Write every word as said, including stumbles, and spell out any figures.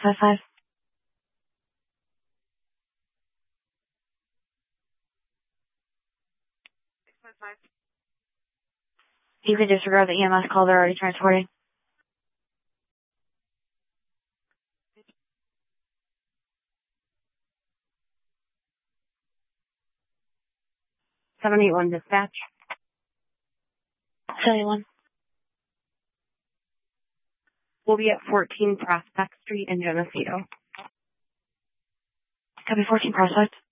five five. You can disregard the E M S call. They're already transporting. seven eight one dispatch. seventy-one. We'll be at fourteen Prospect Street in Geneseo. Copy fourteen Prospect.